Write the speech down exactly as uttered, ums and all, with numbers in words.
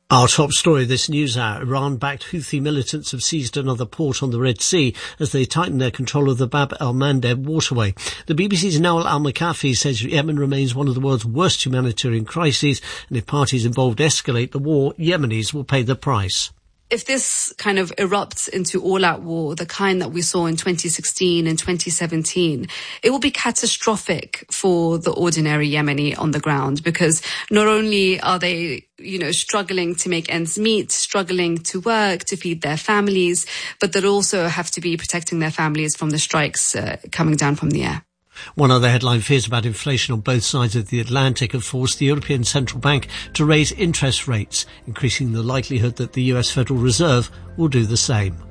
Our top story this news hour, Iran-backed Houthi militants have seized another port on the Red Sea as they tighten their control of the Bab el-Mandeb waterway. The B B C's Nawal al-Makafi says Yemen remains one of the world's worst humanitarian crises, and if parties involved escalate the war, Yemenis will pay the price. If this kind of erupts into all-out war, the kind that we saw in twenty sixteen and twenty seventeen, it will be catastrophic for the ordinary Yemeni on the ground, because not only are they, you know, struggling to make ends meet, struggling to work, to feed their families, but they'll also have to be protecting their families from the strikes uh, coming down from the air. One other headline: fears about inflation on both sides of the Atlantic have forced the European Central Bank to raise interest rates, increasing the likelihood that the U S Federal Reserve will do the same.